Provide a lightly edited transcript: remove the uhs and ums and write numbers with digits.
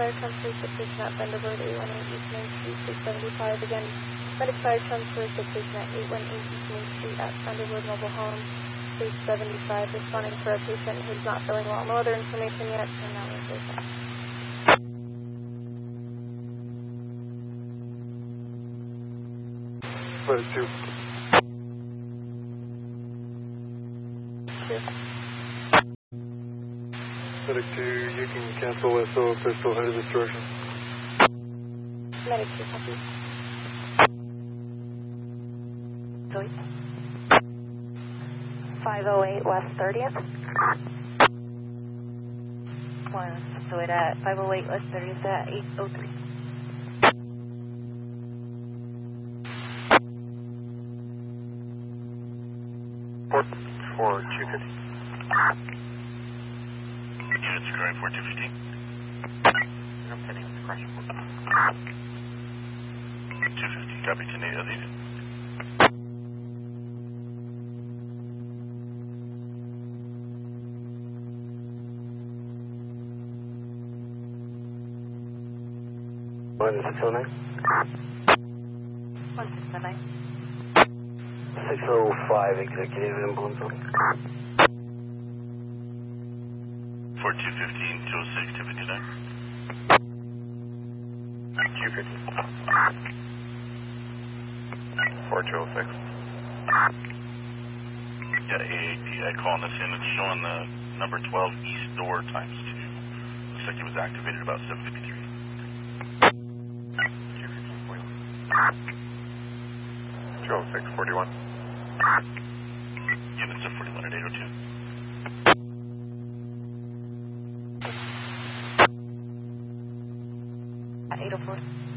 Fire transfer 6 at Thunderbird 818 East Main Street 675. Again, Medic Fire transfer 6 at 818 East Main Street at Thunderbird Mobile Home 675. Responding for a patient who's not feeling well. No other information yet, and now we're safe back. Medic 2. 2. Medic 2, you can cancel SO if they're still headed this direction. Medic 2, copy. 508 West 30th. One, so it at 508 West 30th at 803. Port for 250. Units going for 215. I'm sending the crash report. 250, copy 10-8 of the unit. Line 609. 1609. 605 executive ambulance. For 215, 206, 259. 250. For 206. Yeah, AAPI calling us in. It's showing the number 12 east door times 2. Looks like it was activated about 7:53. 206, 41. Units of 41 at 802. At 804.